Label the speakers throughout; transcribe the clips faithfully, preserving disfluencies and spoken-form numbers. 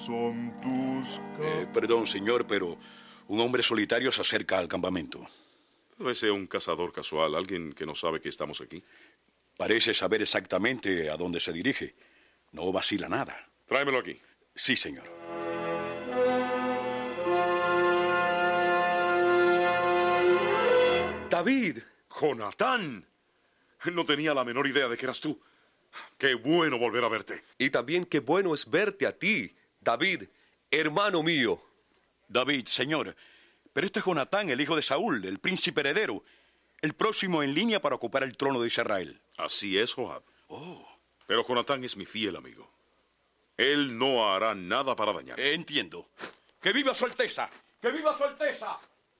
Speaker 1: Son tus...
Speaker 2: Eh, perdón, señor, pero un hombre solitario se acerca al campamento.
Speaker 3: Tal vez sea un cazador casual, alguien que no sabe que estamos aquí.
Speaker 2: Parece saber exactamente a dónde se dirige. No vacila nada.
Speaker 3: Tráemelo aquí.
Speaker 2: Sí, señor.
Speaker 4: David.
Speaker 3: ¡Jonatán! No tenía la menor idea de que eras tú. ¡Qué bueno volver a verte!
Speaker 4: Y también qué bueno es verte a ti, David, hermano mío.
Speaker 2: David, señor, pero este es Jonatán, el hijo de Saúl, el príncipe heredero, el próximo en línea para ocupar el trono de Israel.
Speaker 3: Así es, Joab.
Speaker 2: Oh.
Speaker 3: Pero Jonatán es mi fiel amigo. Él no hará nada para dañar.
Speaker 2: Entiendo. ¡Que viva su Alteza! ¡Que viva su Alteza!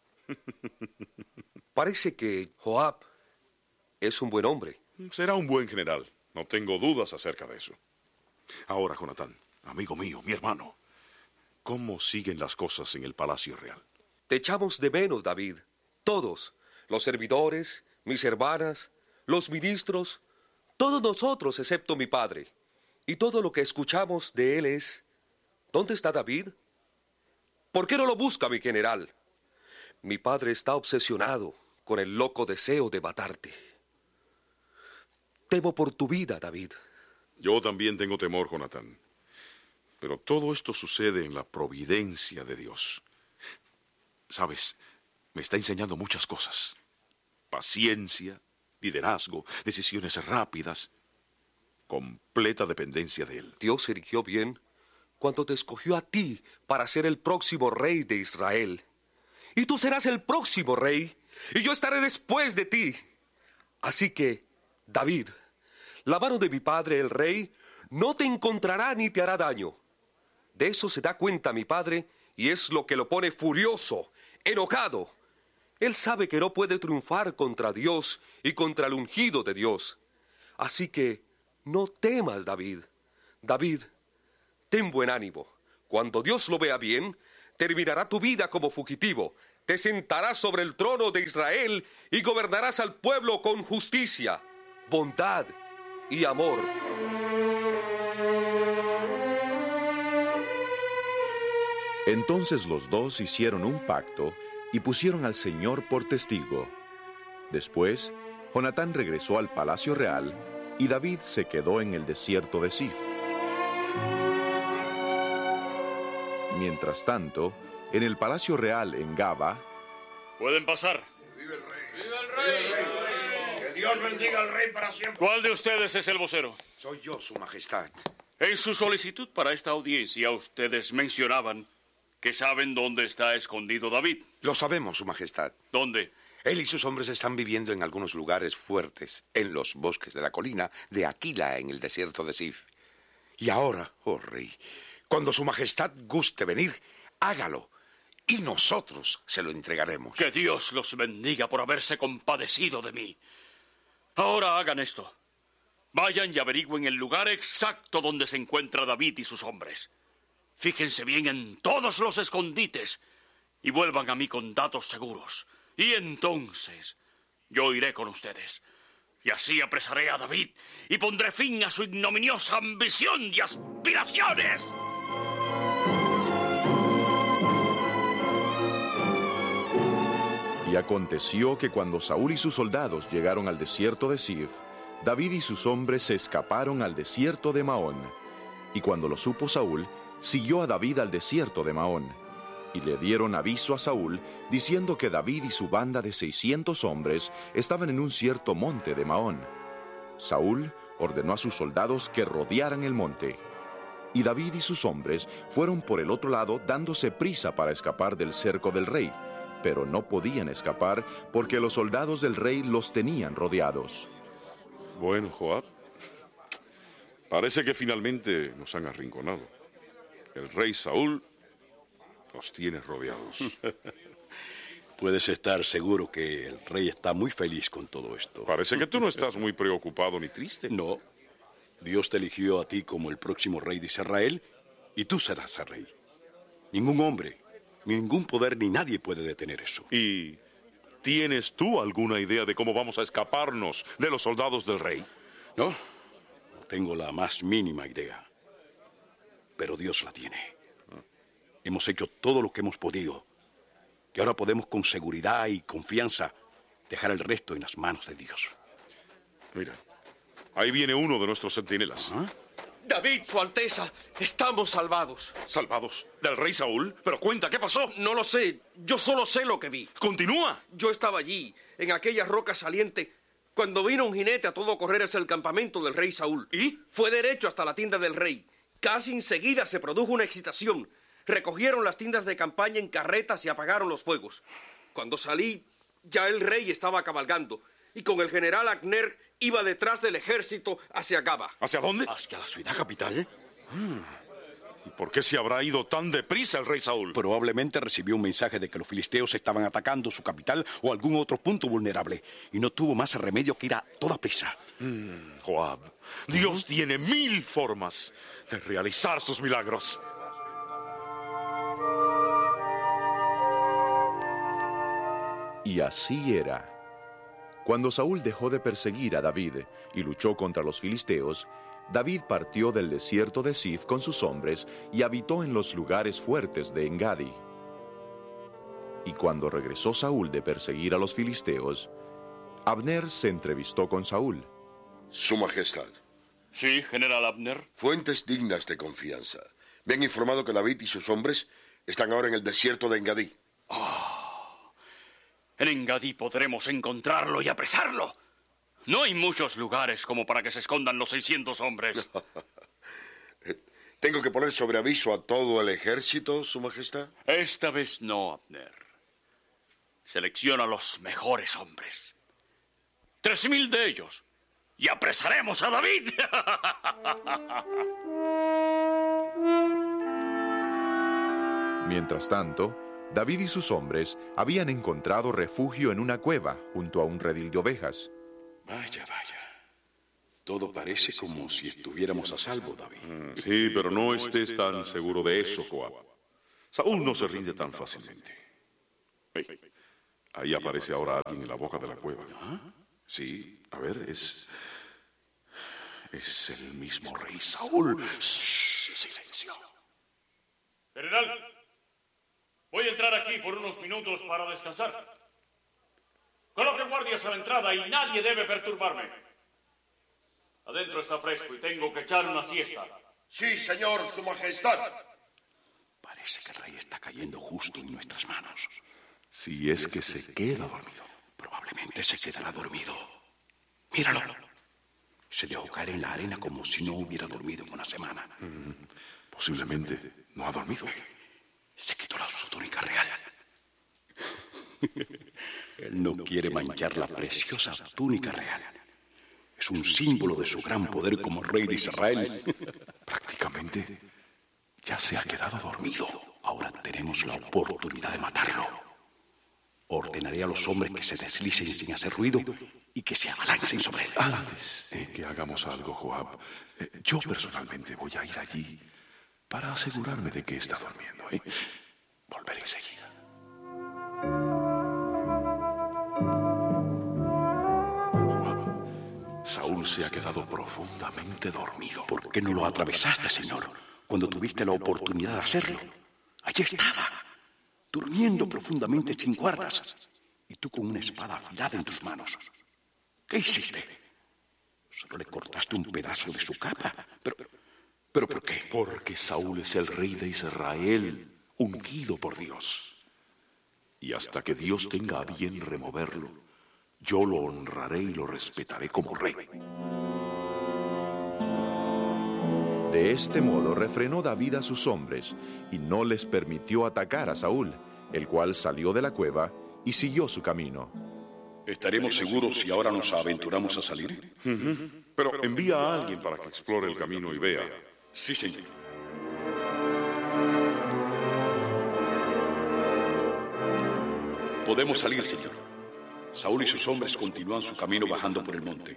Speaker 4: Parece que Joab es un buen hombre.
Speaker 3: Será un buen general. No tengo dudas acerca de eso. Ahora, Jonatán, amigo mío, mi hermano, ¿cómo siguen las cosas en el Palacio Real?
Speaker 4: Te echamos de menos, David. Todos, los servidores, mis hermanas, los ministros, todos nosotros excepto mi padre. Y todo lo que escuchamos de él es, ¿dónde está David? ¿Por qué no lo busca mi general? Mi padre está obsesionado con el loco deseo de matarte. Temo por tu vida, David.
Speaker 3: Yo también tengo temor, Jonatán. Pero todo esto sucede en la providencia de Dios. Sabes, me está enseñando muchas cosas. Paciencia, liderazgo, decisiones rápidas, completa dependencia de Él.
Speaker 4: Dios eligió bien cuando te escogió a ti para ser el próximo rey de Israel. Y tú serás el próximo rey, y yo estaré después de ti. Así que, David, la mano de mi padre, el rey, no te encontrará ni te hará daño. De eso se da cuenta mi padre, y es lo que lo pone furioso, enojado. Él sabe que no puede triunfar contra Dios y contra el ungido de Dios. Así que, no temas, David. David, ten buen ánimo. Cuando Dios lo vea bien, terminará tu vida como fugitivo. Te sentarás sobre el trono de Israel y gobernarás al pueblo con justicia, bondad y amor.
Speaker 5: Entonces los dos hicieron un pacto y pusieron al Señor por testigo. Después, Jonatán regresó al palacio real y David se quedó en el desierto de Sif. Mientras tanto, en el palacio real en Gaba...
Speaker 6: Pueden pasar.
Speaker 7: ¡Viva el rey! ¡Viva el rey! ¡Viva el rey! ¡Que Dios bendiga al rey para siempre!
Speaker 6: ¿Cuál de ustedes es el vocero?
Speaker 7: Soy yo, su majestad.
Speaker 6: En su solicitud para esta audiencia, ustedes mencionaban que saben dónde está escondido David.
Speaker 7: Lo sabemos, su majestad.
Speaker 6: ¿Dónde?
Speaker 7: Él y sus hombres están viviendo en algunos lugares fuertes, en los bosques de la colina de Aquila, en el desierto de Sif. Y ahora, oh rey, cuando su majestad guste venir, hágalo, y nosotros se lo entregaremos.
Speaker 6: Que Dios los bendiga por haberse compadecido de mí. Ahora hagan esto. Vayan y averigüen el lugar exacto donde se encuentra David y sus hombres. Fíjense bien en todos los escondites y vuelvan a mí con datos seguros. Y entonces yo iré con ustedes. Y así apresaré a David y pondré fin a su ignominiosa ambición y aspiraciones.
Speaker 5: Y aconteció que cuando Saúl y sus soldados llegaron al desierto de Sif, David y sus hombres se escaparon al desierto de Maón. Y cuando lo supo Saúl, siguió a David al desierto de Maón. Y le dieron aviso a Saúl, diciendo que David y su banda de seiscientos hombres estaban en un cierto monte de Maón. Saúl ordenó a sus soldados que rodearan el monte. Y David y sus hombres fueron por el otro lado dándose prisa para escapar del cerco del rey, pero no podían escapar porque los soldados del rey los tenían rodeados.
Speaker 3: Bueno, Joab, parece que finalmente nos han arrinconado. El rey Saúl nos tiene rodeados.
Speaker 2: Puedes estar seguro que el rey está muy feliz con todo esto.
Speaker 3: Parece que tú no estás muy preocupado ni triste.
Speaker 2: No. Dios te eligió a ti como el próximo rey de Israel y tú serás el rey. Ningún hombre, ningún poder ni nadie puede detener eso.
Speaker 3: ¿Y tienes tú alguna idea de cómo vamos a escaparnos de los soldados del rey?
Speaker 2: No, no tengo la más mínima idea. Pero Dios la tiene. Hemos hecho todo lo que hemos podido. Y ahora podemos con seguridad y confianza dejar el resto en las manos de Dios.
Speaker 3: Mira, ahí viene uno de nuestros centinelas.
Speaker 2: ¿Ah?
Speaker 4: David, Su Alteza, estamos salvados.
Speaker 3: ¿Salvados? ¿Del rey Saúl? Pero cuenta, ¿qué pasó?
Speaker 4: No lo sé, yo solo sé lo que vi.
Speaker 3: ¡Continúa!
Speaker 4: Yo estaba allí, en aquella roca saliente, cuando vino un jinete a todo correr hacia el campamento del rey Saúl.
Speaker 3: ¿Y?
Speaker 4: Fue derecho hasta la tienda del rey. Casi enseguida se produjo una excitación. Recogieron las tiendas de campaña en carretas y apagaron los fuegos. Cuando salí, ya el rey estaba cabalgando, y con el general Abner iba detrás del ejército hacia Gaba.
Speaker 3: ¿Hacia dónde?
Speaker 2: ¿Hacia la ciudad capital?
Speaker 3: ¿Y por qué se habrá ido tan deprisa el rey Saúl?
Speaker 2: Probablemente recibió un mensaje de que los filisteos estaban atacando su capital o algún otro punto vulnerable, y no tuvo más remedio que ir a toda prisa.
Speaker 3: Mm, Joab, Dios tiene mil formas de realizar sus milagros.
Speaker 5: Y así era. Cuando Saúl dejó de perseguir a David y luchó contra los filisteos, David partió del desierto de Zif con sus hombres y habitó en los lugares fuertes de Engadi. Y cuando regresó Saúl de perseguir a los filisteos, Abner se entrevistó con Saúl.
Speaker 1: Su Majestad,
Speaker 6: Sí, general Abner.
Speaker 1: fuentes dignas de confianza me han informado que David y sus hombres están ahora en el desierto de Engadí.
Speaker 6: En Engadí podremos encontrarlo y apresarlo. No hay muchos lugares como para que se escondan los seiscientos hombres.
Speaker 1: ¿Tengo que poner sobre aviso a todo el ejército, Su Majestad?
Speaker 6: Esta vez no, Abner. Selecciona los mejores hombres. Tres mil de ellos. Y apresaremos a David.
Speaker 5: Mientras tanto, David y sus hombres habían encontrado refugio en una cueva junto a un redil de ovejas.
Speaker 2: Vaya, vaya. Todo parece como si estuviéramos a salvo, David.
Speaker 3: Sí, pero no estés tan seguro de eso, Joab. Saúl no se rinde tan fácilmente. Hey, ahí aparece ahora alguien en la boca de la cueva. Sí, a ver, es... Es el mismo rey Saúl. Shh, silencio.
Speaker 6: General, voy a entrar aquí por unos minutos para descansar. Coloque guardias a la entrada y nadie debe perturbarme. Adentro está fresco y tengo que echar una siesta.
Speaker 1: Sí, señor, Su Majestad.
Speaker 2: Parece que el rey está cayendo justo en nuestras manos.
Speaker 3: Si es que se queda dormido.
Speaker 2: Probablemente se quedará dormido. Míralo. Se dejó caer en la arena como si no hubiera dormido en una semana.
Speaker 3: Mm, posiblemente no ha dormido.
Speaker 2: Se quitó la su túnica real. Él no quiere manchar la preciosa túnica real. Es un símbolo de su gran poder como rey de Israel.
Speaker 3: Prácticamente ya se ha quedado dormido.
Speaker 2: Ahora tenemos la oportunidad de matarlo. Ordenaré a los hombres que se deslicen sin hacer ruido y que se abalancen sobre él.
Speaker 3: Antes de que hagamos algo, Joab, eh, yo personalmente voy a ir allí para asegurarme de que está durmiendo. ¿eh? Volveré enseguida. Joab, Saúl se ha quedado profundamente dormido.
Speaker 2: ¿Por qué no lo atravesaste, señor, cuando tuviste la oportunidad de hacerlo? Allí estaba, durmiendo profundamente sin guardas, y tú con una espada afilada en tus manos. ¿Qué hiciste? Solo le cortaste un pedazo de su capa. Pero, pero ¿por qué?
Speaker 3: Porque Saúl es el rey de Israel, ungido por Dios. Y hasta que Dios tenga a bien removerlo, yo lo honraré y lo respetaré como rey.
Speaker 5: De este modo refrenó David a sus hombres y no les permitió atacar a Saúl, el cual salió de la cueva y siguió su camino.
Speaker 2: ¿Estaremos seguros si ahora nos aventuramos a salir?
Speaker 3: Uh-huh. Pero envía a alguien para que explore el camino y vea.
Speaker 2: Sí, señor. Podemos salir, señor. Saúl y sus hombres continúan su camino bajando por el monte.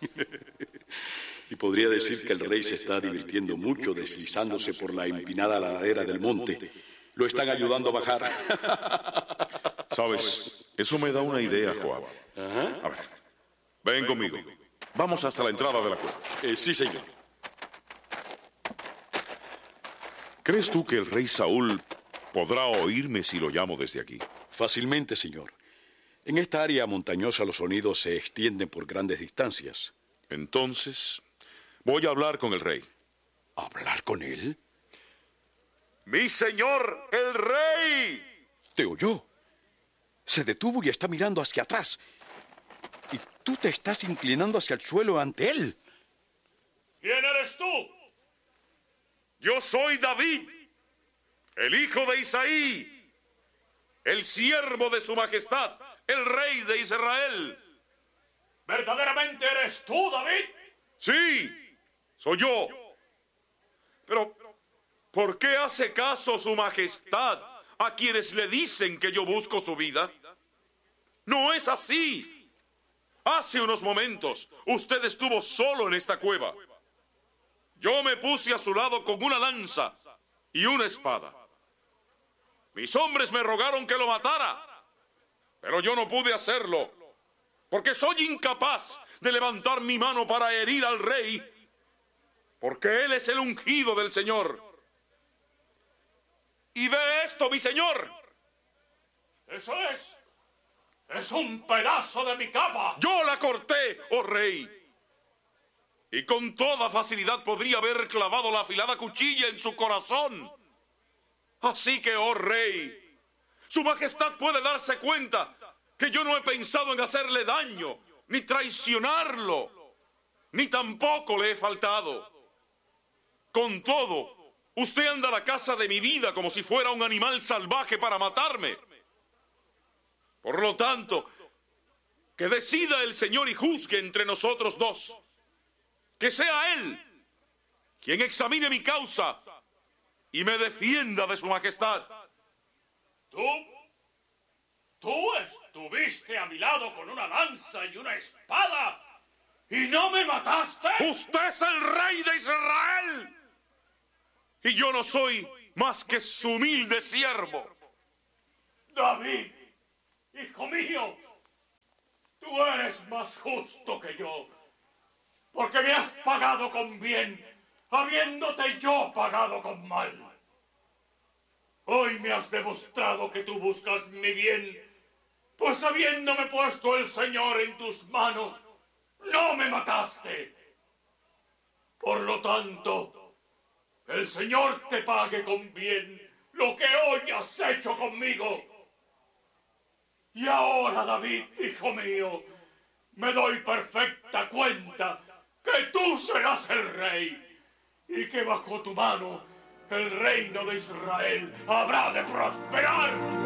Speaker 2: Y podría decir que el rey se está divirtiendo mucho deslizándose por la empinada ladera del monte. Lo están ayudando a bajar.
Speaker 3: ¿Sabes? Eso me da una idea, Joab.
Speaker 2: Ajá.
Speaker 3: A ver, ven conmigo. Vamos hasta la entrada de la cueva.
Speaker 2: Eh, sí, señor.
Speaker 3: ¿Crees tú que el rey Saúl podrá oírme si lo llamo desde aquí.
Speaker 2: Fácilmente, señor. En esta área montañosa los sonidos se extienden por grandes distancias.
Speaker 3: Entonces, voy a hablar con el rey.
Speaker 2: ¿Hablar con él?
Speaker 3: ¡Mi señor, el rey!
Speaker 2: Te oyó. Se detuvo y está mirando hacia atrás. Y tú te estás inclinando hacia el suelo ante él.
Speaker 6: ¿Quién eres tú?
Speaker 3: Yo soy David, el hijo de Isaí, el siervo de su majestad, el rey de Israel.
Speaker 6: ¿Verdaderamente eres tú, David?
Speaker 3: Sí, soy yo. Pero, ¿por qué hace caso su majestad a quienes le dicen que yo busco su vida? No es así. Hace unos momentos, usted estuvo solo en esta cueva. Yo me puse a su lado con una lanza y una espada. Mis hombres me rogaron que lo matara, pero yo no pude hacerlo, porque soy incapaz de levantar mi mano para herir al rey, porque él es el ungido del Señor. Y ve esto, mi señor.
Speaker 6: Eso es. Es un pedazo de mi capa.
Speaker 3: Yo la corté, oh rey. Y con toda facilidad podría haber clavado la afilada cuchilla en su corazón. Así que, oh rey, su majestad puede darse cuenta que yo no he pensado en hacerle daño, ni traicionarlo, ni tampoco le he faltado. Con todo, usted anda a la caza de mi vida como si fuera un animal salvaje para matarme. Por lo tanto, que decida el Señor y juzgue entre nosotros dos. Que sea Él quien examine mi causa y me defienda de su majestad.
Speaker 6: ¿Tú? ¿Tú estuviste a mi lado con una lanza y una espada y no me mataste?
Speaker 3: ¡Usted es el rey de Israel! Y yo no soy más que su humilde siervo.
Speaker 6: David, hijo mío, tú eres más justo que yo, porque me has pagado con bien, habiéndote yo pagado con mal. Hoy me has demostrado que tú buscas mi bien, pues habiéndome puesto el Señor en tus manos, no me mataste. Por lo tanto, el Señor te pague con bien lo que hoy has hecho conmigo. Y ahora, David, hijo mío, me doy perfecta cuenta que tú serás el rey y que bajo tu mano el reino de Israel habrá de prosperar.